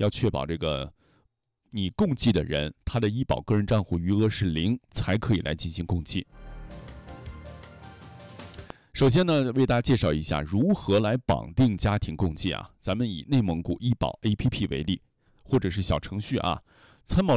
要确保这个你共济的人他的医保个人账户余额是0，才可以来进行共济。首先呢，为大家介绍一下如何来绑定家庭共济啊。咱们以内蒙古医保 APP 为例，或者是小程序啊，参谋